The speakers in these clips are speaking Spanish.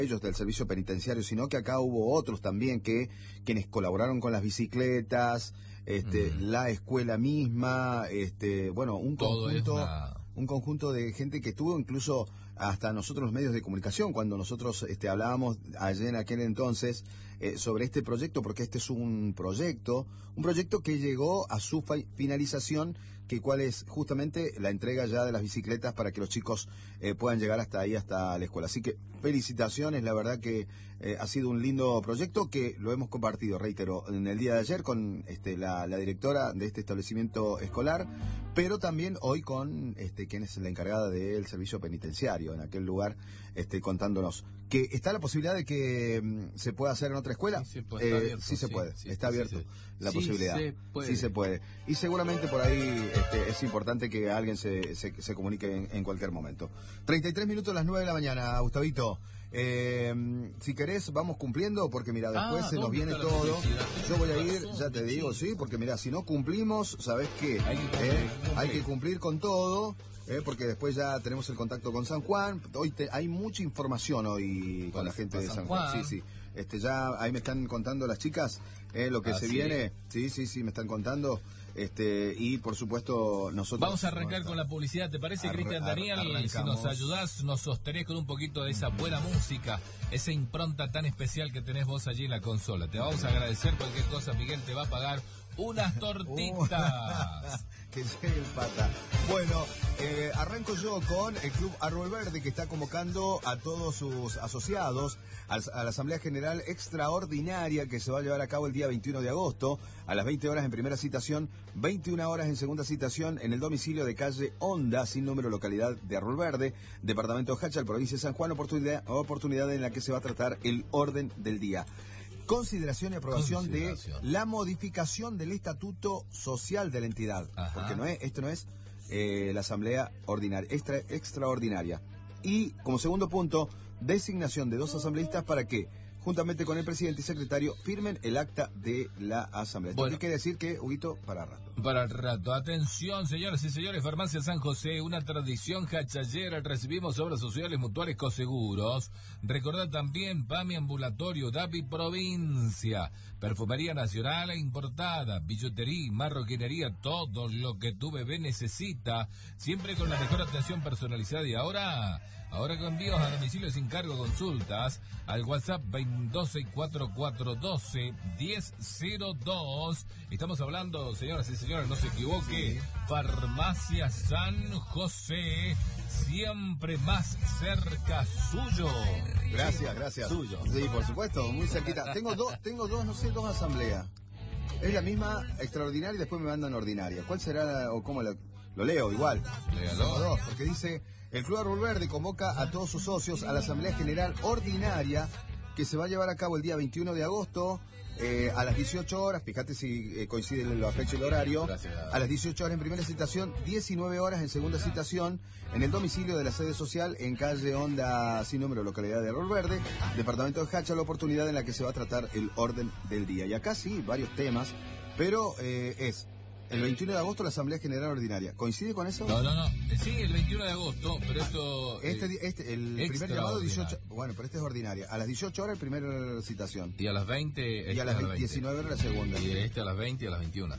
ellos del servicio penitenciario, sino que acá hubo otros también quienes colaboraron con las bicicletas, la escuela misma, bueno, un conjunto de gente que estuvo, incluso hasta nosotros los medios de comunicación, cuando nosotros hablábamos ayer en aquel entonces sobre este proyecto, porque este es un proyecto que llegó a su finalización, cuál es justamente la entrega ya de las bicicletas para que los chicos puedan llegar hasta ahí, hasta la escuela. Así que felicitaciones, la verdad que ha sido un lindo proyecto que lo hemos compartido, reitero, en el día de ayer con la directora de este establecimiento escolar, pero también hoy con quien es la encargada del servicio penitenciario en aquel lugar, contándonos que está la posibilidad de que se pueda hacer en otra escuela. Sí se puede, está abierto la posibilidad. Sí se puede. Y seguramente por ahí es importante que alguien se comunique en cualquier momento. 33 minutos a las 9 de la mañana, Gustavito. Si querés, vamos cumpliendo, porque mira, después se nos viene todo. Yo voy a ir, ya te digo, sí, porque mira, si no cumplimos, ¿sabés qué? Hay que cumplir con todo. Porque después ya tenemos el contacto con San Juan. Hoy hay mucha información hoy con la gente de San Juan. Sí. Ya ahí me están contando las chicas lo que se viene. Sí, me están contando. Y por supuesto nosotros vamos a arrancar con la publicidad, ¿te parece, Cristian Daniel? Arrancamos. Si nos ayudás, nos sostenés con un poquito de esa buena música, esa impronta tan especial que tenés vos allí en la consola. Te vamos a agradecer cualquier cosa. Miguel te va a pagar unas tortitas. Que llegue el pata. Bueno, arranco yo con el Club Árbol Verde, que está convocando a todos sus asociados a la Asamblea General Extraordinaria que se va a llevar a cabo el día 21 de agosto, a las 20 horas en primera citación, 21 horas en segunda citación, en el domicilio de calle Honda, sin número, localidad de Árbol Verde, departamento de Hachal, provincia de San Juan, oportunidad en la que se va a tratar el orden del día. Consideración y aprobación de la modificación del estatuto social de la entidad. Ajá. Porque esto no es la asamblea ordinaria, extraordinaria. Y como segundo punto, designación de 2 asambleístas para que, juntamente con el presidente y secretario, firmen el acta de la asamblea. Bueno, ¿qué quiere decir? Que, Huguito, para rato. Para el rato. Atención, señoras y señores, Farmacia San José, una tradición hachallera. Recibimos obras sociales, mutuales, coseguros. Recordad también PAMI Ambulatorio, DAPI Provincia, Perfumería Nacional e Importada, billutería, marroquinería, todo lo que tu bebé necesita, siempre con la mejor atención personalizada. Y ahora con envíos a domicilio sin cargo, consultas al WhatsApp 12 4 4 12 1002. Estamos hablando, señoras y señores, no se equivoque, Farmacia San José, siempre más cerca suyo. Gracias. Suyo. Sí, por supuesto, muy cerquita. Tengo dos asambleas. Es la misma extraordinaria y después me mandan ordinaria. ¿Cuál será o cómo lo leo igual? Léalo. Dos, porque dice: el Club Árbol Verde convoca a todos sus socios a la Asamblea General Ordinaria que se va a llevar a cabo el día 21 de agosto a las 18 horas, fíjate si coincide la fecha y el horario. Gracias. A las 18 horas en primera citación, 19 horas en segunda citación, en el domicilio de la sede social en calle Honda, sin número, localidad de Árbol Verde, departamento de Hachal, la oportunidad en la que se va a tratar el orden del día. Y acá sí, varios temas, pero es el 21 de agosto la Asamblea General Ordinaria. ¿Coincide con eso? No. Sí, el 21 de agosto, pero esto... el primer llamado 18... Bueno, pero este es ordinaria. A las 18 horas, primera citación. Y a las 20... Y a las 19 horas la segunda. Y a las 20 y a las 21.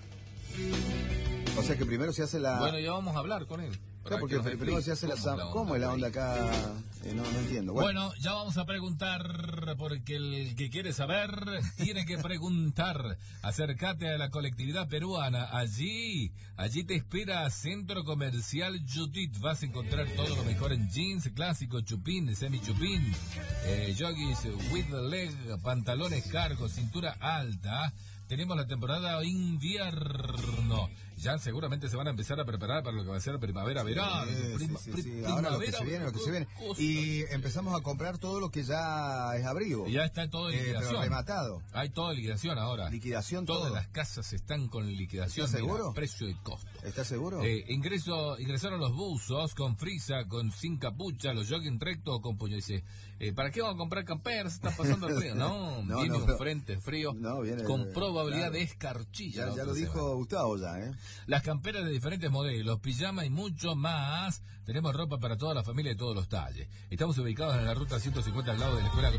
O sea que primero se hace la... Bueno, ya vamos a hablar con él. Claro, porque primero se hace la... ¿Cómo es la onda acá? No entiendo. Bueno, ya vamos a preguntar, porque el que quiere saber tiene que preguntar. Acércate a la colectividad peruana. Allí te espera Centro Comercial Judith. Vas a encontrar todo lo mejor en jeans, clásico, chupín, semi-chupín, joggings with leg, pantalones cargos, cintura alta. Tenemos la temporada invierno. Ya seguramente se van a empezar a preparar para lo que va a ser primavera-verano. Sí. Ahora lo que se viene. Y empezamos a comprar todo lo que ya es abrigo. Ya está todo en liquidación. Pero rematado. Hay toda liquidación ahora. Liquidación todo. Todas las casas están con liquidación. ¿Estás seguro? Mira, precio y costo. ¿Estás seguro? Ingresaron los buzos con frisa, sin capucha, los jogging recto o con puño. Dice, ¿para qué vamos a comprar camperas? Está pasando el frío. Viene un frente frío con probabilidad de escarchilla. Ya lo dijo Gustavo ya, Las camperas de diferentes modelos, pijama y mucho más. Tenemos ropa para toda la familia de todos los talles. Estamos ubicados en la ruta 150 al lado de la escuela